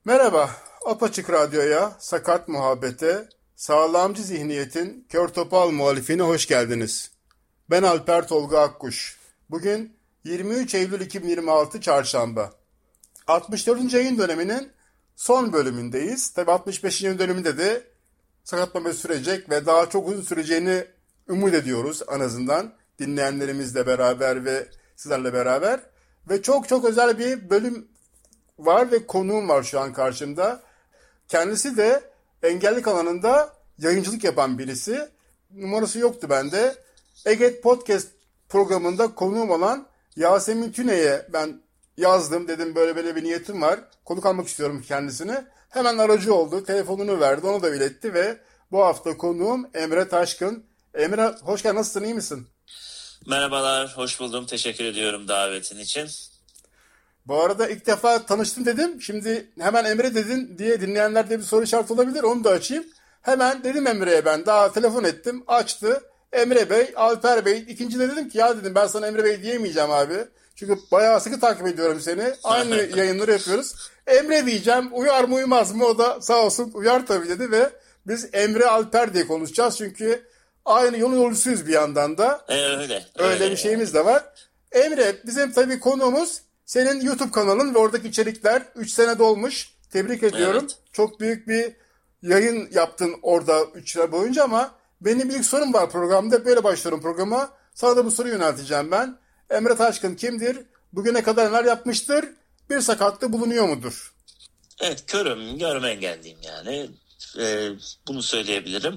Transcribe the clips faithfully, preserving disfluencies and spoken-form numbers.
Merhaba, Apaçık Radyo'ya, Sakat Muhabbete, Sağlamcı Zihniyetin Kör Topal muhalifine hoş geldiniz. Ben Alper Tolga Akkuş. Bugün yirmi üç Eylül iki bin yirmi altı Çarşamba. altmış dördüncü yayın döneminin son bölümündeyiz. Tabi altmış beşinci yayın döneminde de Sakat Muhabbet sürecek ve daha çok uzun süreceğini umut ediyoruz en azından. Dinleyenlerimizle beraber ve sizlerle beraber. Ve çok çok özel bir bölüm var ve konuğum var şu an karşımda. Kendisi de engellilik alanında yayıncılık yapan birisi. Numarası yoktu bende. Eget Podcast programında konuğum olan Yasemin Tüne'ye ben yazdım. Dedim böyle böyle bir niyetim var. Konuk almak istiyorum kendisini. Hemen aracı oldu. Telefonunu verdi. Onu da iletti ve bu hafta konuğum Emre Taşkın. Emre hoş geldin. Nasılsın? İyi misin? Merhabalar. Hoş buldum. Teşekkür ediyorum davetin için. Bu arada ilk defa tanıştım dedim. Şimdi hemen Emre dedin diye dinleyenlerde bir soru işareti olabilir. Onu da açayım. Hemen dedim Emre'ye ben. Daha telefon ettim. Açtı. Emre Bey, Alper Bey. İkinci de dedim ki ya dedim ben sana Emre Bey diyemeyeceğim abi. Çünkü bayağı sıkı takip ediyorum seni. Aynı yayınları yapıyoruz. Emre diyeceğim. Uyar mı uymaz mı? O da sağ olsun uyar tabii dedi ve biz Emre Alper diye konuşacağız. Çünkü aynı yolun yolcusuyuz bir yandan da. E, öyle. Öyle öyle bir şeyimiz yani. de var. Emre bizim tabii konuğumuz senin YouTube kanalın ve oradaki içerikler üç sene dolmuş. Tebrik ediyorum. Evet. Çok büyük bir yayın yaptın orada üç sene boyunca ama benim ilk sorum var programda. Böyle başlıyorum programa. Sana da bu soruyu yönelteceğim ben. Emre Taşkın kimdir? Bugüne kadar neler yapmıştır? Bir sakatlığı bulunuyor mudur? Evet, körüm, görme engelliyim yani. Ee, bunu söyleyebilirim.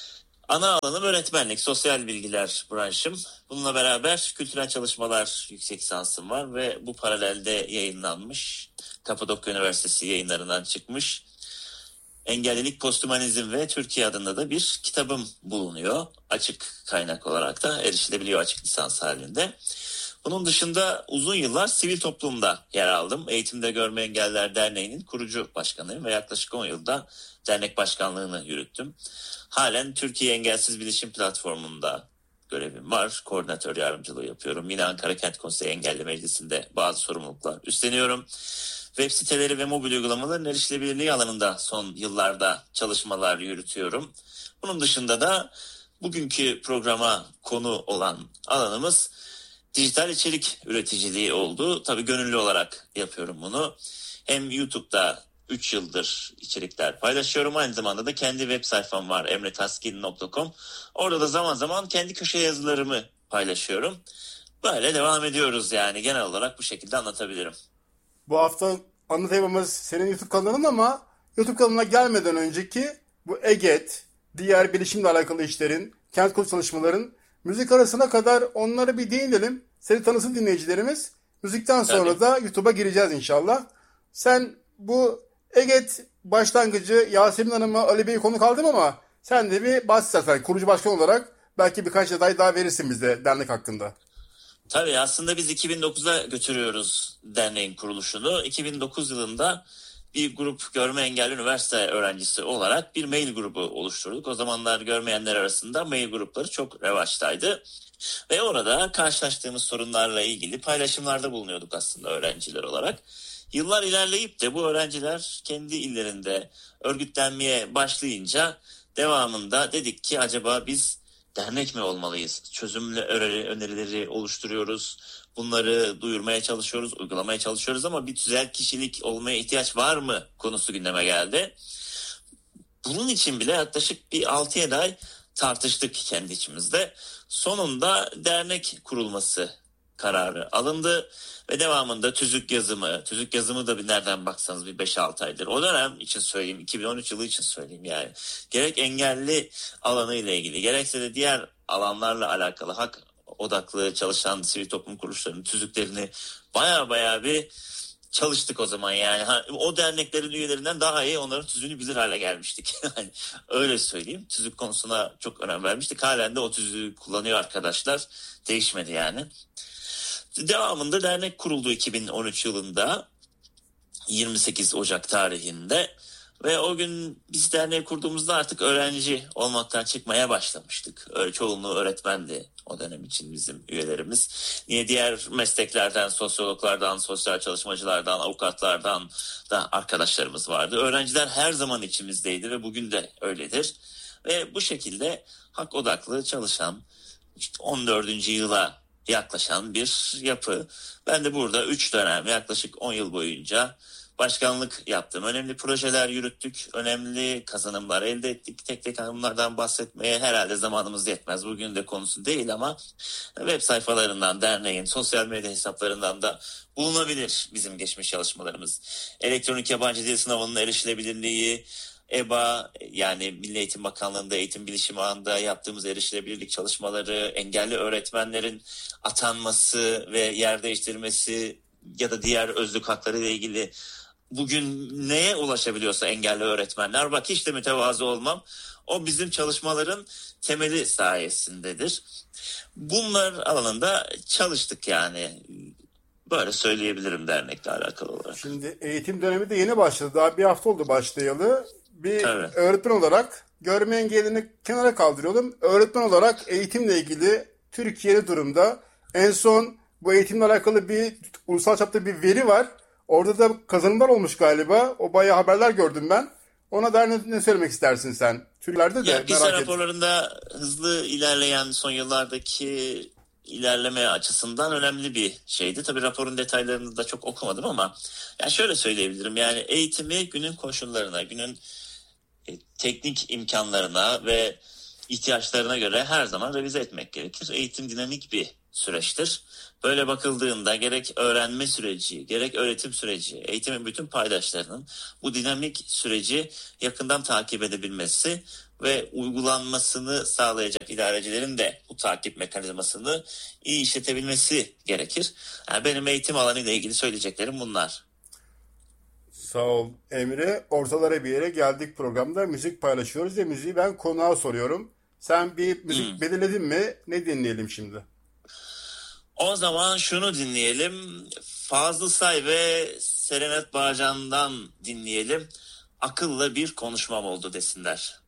Ana alanım öğretmenlik, sosyal bilgiler branşım. Bununla beraber kültürel çalışmalar yüksek lisansım var ve bu paralelde yayınlanmış, Kapadokya Üniversitesi yayınlarından çıkmış Engellilik, Posthumanizm ve Türkiye adında da bir kitabım bulunuyor. Açık kaynak olarak da erişilebiliyor açık lisans halinde. Bunun dışında uzun yıllar sivil toplumda yer aldım. Eğitimde Görme Engelliler Derneği'nin kurucu başkanıyım ve yaklaşık on yılda dernek başkanlığını yürüttüm. Halen Türkiye Engelsiz Bilişim Platformu'nda görevim var. Koordinatör yardımcılığı yapıyorum. Yine Ankara Kent Konseyi Engelli Meclisi'nde bazı sorumluluklar üstleniyorum. Web siteleri ve mobil uygulamaların erişilebilirliği alanında son yıllarda çalışmalar yürütüyorum. Bunun dışında da bugünkü programa konu olan alanımız dijital içerik üreticiliği oldu. Tabii gönüllü olarak yapıyorum bunu. Hem YouTube'da üç yıldır içerikler paylaşıyorum. Aynı zamanda da kendi web sayfam var emre taskin nokta com. Orada da zaman zaman kendi köşe yazılarımı paylaşıyorum. Böyle devam ediyoruz yani. Genel olarak bu şekilde anlatabilirim. Bu hafta anlatayımımız senin YouTube kanalın ama YouTube kanalına gelmeden önceki bu Eget, diğer bilişimle alakalı işlerin, kent kurulu çalışmaların müzik arasına kadar onları bir değinelim. Seni tanısın dinleyicilerimiz. Müzikten sonra Tabii. da YouTube'a gireceğiz inşallah. Sen bu Eget başlangıcı Yasemin Hanım'a Ali Bey'i konuk aldım ama sen de bir bahsetsen kurucu başkan olarak belki birkaç detay daha verirsin bize dernek hakkında. Tabii aslında biz iki bin dokuza götürüyoruz derneğin kuruluşunu. iki bin dokuz yılında bir grup görme engelli üniversite öğrencisi olarak bir mail grubu oluşturduk. O zamanlar görmeyenler arasında mail grupları çok revaçtaydı. Ve orada karşılaştığımız sorunlarla ilgili paylaşımlarda bulunuyorduk aslında öğrenciler olarak. Yıllar ilerleyip de bu öğrenciler kendi illerinde örgütlenmeye başlayınca devamında dedik ki acaba biz dernek mi olmalıyız? Çözümlü önerileri oluşturuyoruz. Bunları duyurmaya çalışıyoruz, uygulamaya çalışıyoruz ama bir tüzel kişilik olmaya ihtiyaç var mı konusu gündeme geldi. Bunun için bile yaklaşık bir altı yedi ay tartıştık kendi içimizde. Sonunda dernek kurulması kararı alındı ve devamında tüzük yazımı, tüzük yazımı da bir nereden baksanız bir beş altı aydır. O dönem için söyleyeyim, iki bin on üç yılı için söyleyeyim yani. Gerek engelli alanı ile ilgili, gerekse de diğer alanlarla alakalı hak odaklı çalışan sivil toplum kuruluşlarının tüzüklerini baya baya bir çalıştık o zaman yani. Ha, o derneklerin üyelerinden daha iyi onların tüzüğünü bilir hale gelmiştik. Yani öyle söyleyeyim. Tüzük konusuna çok önem vermiştik. Halen de o tüzüğü kullanıyor arkadaşlar. Değişmedi yani. Devamında dernek kuruldu iki bin on üç yılında. yirmi sekiz Ocak tarihinde. Ve o gün biz derneği kurduğumuzda artık öğrenci olmaktan çıkmaya başlamıştık. Öyle çoğunluğu öğretmendi o dönem için bizim üyelerimiz. Niye diğer mesleklerden, sosyologlardan, sosyal çalışmacılardan, avukatlardan da arkadaşlarımız vardı. Öğrenciler her zaman içimizdeydi ve bugün de öyledir. Ve bu şekilde hak odaklı çalışan, işte on dördüncü yıla yaklaşan bir yapı. Ben de burada üç dönem yaklaşık on yıl boyunca başkanlık yaptım. Önemli projeler yürüttük, önemli kazanımlar elde ettik. Tek tek bunlardan bahsetmeye herhalde zamanımız yetmez. Bugün de konusu değil ama web sayfalarından, derneğin, sosyal medya hesaplarından da bulunabilir bizim geçmiş çalışmalarımız. Elektronik yabancı dil sınavının erişilebilirliği, E B A yani Milli Eğitim Bakanlığı'nda eğitim bilişim ağında yaptığımız erişilebilirlik çalışmaları, engelli öğretmenlerin atanması ve yer değiştirmesi ya da diğer özlük hakları ile ilgili bugün neye ulaşabiliyorsa engelli öğretmenler, bak hiç de mütevazı olmam, o bizim çalışmaların temeli sayesindedir. Bunlar alanında çalıştık yani. Böyle söyleyebilirim dernekle alakalı olarak. Şimdi eğitim dönemi de yeni başladı. Daha bir hafta oldu başlayalı. Bir Tabii. öğretmen olarak görme engellini kenara kaldırıyordum. Öğretmen olarak eğitimle ilgili Türkiye'li durumda. En son bu eğitimle alakalı bir ulusal çapta bir veri var. Orada da kazanımlar olmuş galiba. O bayağı haberler gördüm ben. Ona dair ne, ne söylemek istersin sen? Türklerde de ya, merak PISA ettim. Raporlarında hızlı ilerleyen son yıllardaki ilerleme açısından önemli bir şeydi. Tabii raporun detaylarını da çok okumadım ama yani şöyle söyleyebilirim. Yani eğitimi günün koşullarına, günün e, teknik imkanlarına ve ihtiyaçlarına göre her zaman revize etmek gerekir. Eğitim dinamik bir süreçtir. Böyle bakıldığında gerek öğrenme süreci, gerek öğretim süreci, eğitimin bütün paydaşlarının bu dinamik süreci yakından takip edebilmesi ve uygulanmasını sağlayacak idarecilerin de bu takip mekanizmasını iyi işletebilmesi gerekir. Yani benim eğitim alanıyla ilgili söyleyeceklerim bunlar. Sağ ol Emre. Ortalara bir yere geldik programda. Müzik paylaşıyoruz ve müziği ben konuğa soruyorum. Sen bir müzik hmm. belirledin mi? Ne dinleyelim şimdi? O zaman şunu dinleyelim. Fazıl Say ve Serenat Bağcan'dan dinleyelim. Akılla bir konuşmam oldu desinler.